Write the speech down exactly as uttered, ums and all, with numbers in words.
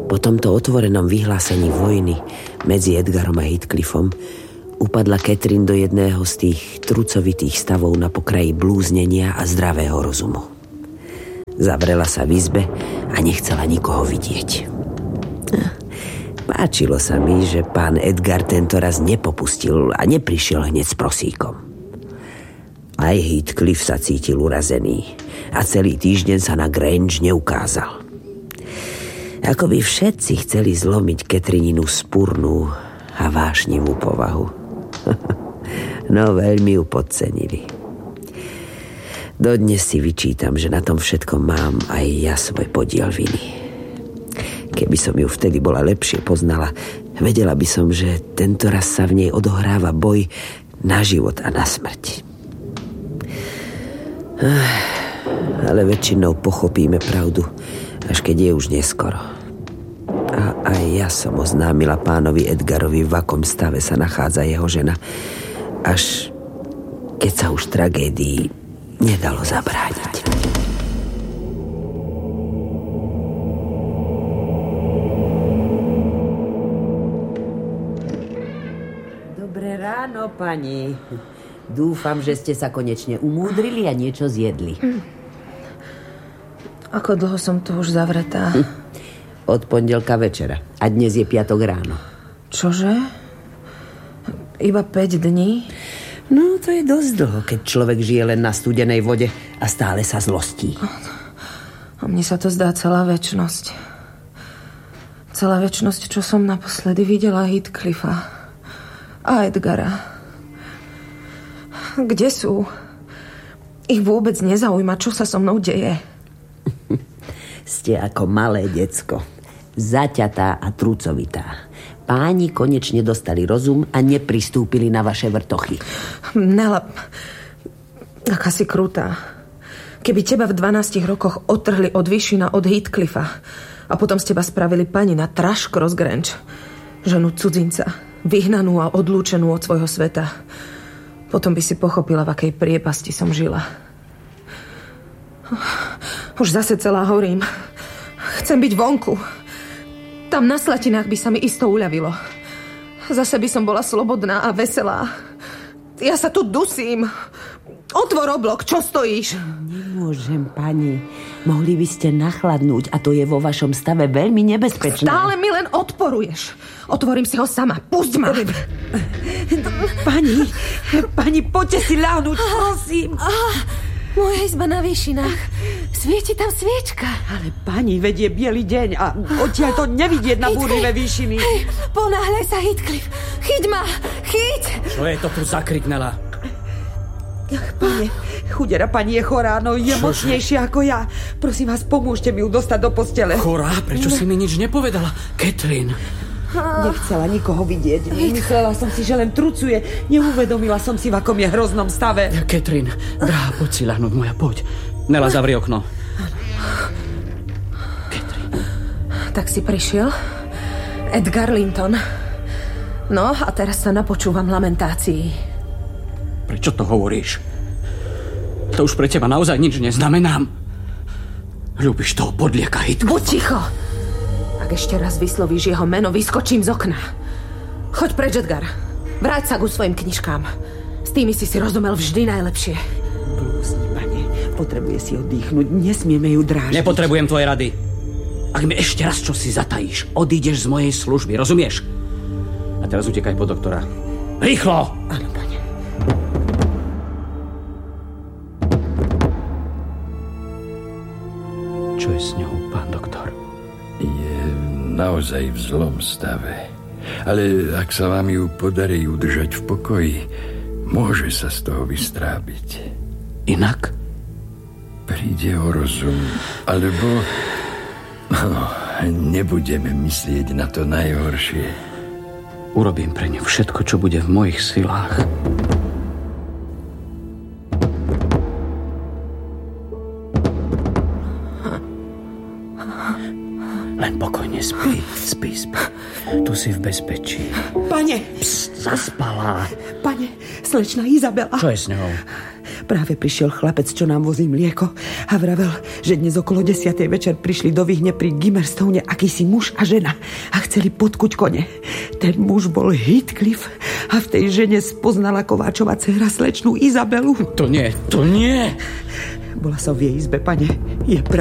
Po tomto otvorenom vyhlásení vojny medzi Edgarom a Heathcliffom upadla Catherine do jedného z tých trucovitých stavov na pokraji blúznenia a zdravého rozumu. Zavrela sa v izbe a nechcela nikoho vidieť. Páčilo sa mi, že pán Edgar tento raz nepopustil a neprišiel hneď s prosíkom. Aj Heathcliff sa cítil urazený a celý týždeň sa na Grange neukázal. Ako by všetci chceli zlomiť Catherininu spurnú a vášnivú povahu. No veľmi ju podcenili. Dodnes si vyčítam, že na tom všetkom mám aj ja svoj podiel viny. Keby som ju vtedy bola lepšie poznala, vedela by som, že tento raz sa v nej odohráva boj na život a na smrť. Ale väčšinou pochopíme pravdu, až keď je už neskoro. A aj ja som oznámila pánovi Edgarovi, v akom stave sa nachádza jeho žena, až keď sa už tragédii nedalo zabrániť. Dobré ráno, pani. Dúfam, že ste sa konečne umúdrili a niečo zjedli. Ako dlho som tu už zavretá? Hm. Od pondelka večera. A dnes je piatok ráno. Čože? Iba päť dní? No, to je dosť dlho, keď človek žije len na studenej vode a stále sa zlostí. A mne sa to zdá celá večnosť. Celá večnosť, čo som naposledy videla Heathcliffa a Edgara. Kde sú? Ich vôbec nezaujíma, čo sa so mnou deje. Ste ako malé decko. Zaťatá a trúcovitá. Páni konečne dostali rozum a nepristúpili na vaše vrtochy. Nela, aká si krutá. Keby teba v dvanástich rokoch odtrhli od Vyšina od Heathcliffa a potom z teba spravili pani na Thrushcross Grange, ženu cudzinca, vyhnanú a odlúčenú od svojho sveta, potom by si pochopila, v akej priepasti som žila. Už zase celá horím. Chcem byť vonku. Tam na slatinách by sa mi isto uľavilo. Zase by som bola slobodná a veselá. Ja sa tu dusím. Otvor oblok, čo stojíš? Nemôžem, pani. Mohli by ste nachladnúť a to je vo vašom stave veľmi nebezpečné. Stále mi len odporuješ. Otvorím si ho sama. Pusť ma. Pani, pani, poďte si ľahnúť, prosím. Moja izba na Vyšinách. Svieti tam sviečka. Ale pani, vedie biely deň a odtiaľ to nevidieť na búrlivé výšiny. Hej, ponáhľaj sa, Heathcliff. Chyť ma, chyť. Čo je to tu zakriknela? Ach, pane, chudera pani je chorá, no je Čože? mocnejšia ako ja. Prosím vás, pomôžte mi ju dostať do postele. Chorá? Prečo si mi nič nepovedala? Catherine. Nechcela nikoho vidieť. Myslela som si, že len trucuje. Neuvedomila som si, v akom je hroznom stave. Catherine, drahá, poď si ľahnúť moja, poď. Nela, zavri okno. Catherine. Tak si prišiel? Edgar Linton. No, a teraz sa napočúvam lamentácií. Prečo to hovoríš? To už pre teba naozaj nič neznamenám. Ľúbiš toho podlieka Heathcliffa. Buď ticho! Ak ešte raz vyslovíš jeho meno, vyskočím z okna. Choď preč, Edgar. Vráť sa ku svojim knižkám. S tými si si rozumel vždy najlepšie. Blúzni, pane. Potrebuje si oddychnúť. Nesmieme ju dráždiť. Nepotrebujem tvoje rady. Ak mi ešte raz čo si zatajíš, odídeš z mojej služby, rozumieš? A teraz utekaj po doktora. Rýchlo! Áno, pane. Čo je s ňou, pán doktor? Je naozaj v zlom stave. Ale ak sa vám ju podarí udržať v pokoji, môže sa z toho vystrábiť. Inak? Príde o rozum, alebo no, nebudeme myslieť na to najhoršie. Urobím pre ňu všetko, čo bude v mojich silách. Len pokojne spí, spí, spí. Tu si v bezpečí. Pane! Pst, zaspala. Pane, slečna Izabela. Čo je s ňou? Práve prišiel chlapec, čo nám vozí mlieko a vravel, že dnes okolo desiatej večer prišli do Vyhne pri Gimmerstone akýsi muž a žena a chceli podkuť kone. Ten muž bol Heathcliff a v tej žene spoznala Kováčova dcéra slečnú Izabelu. To nie, to nie. Bola som v jej izbe, pane. Je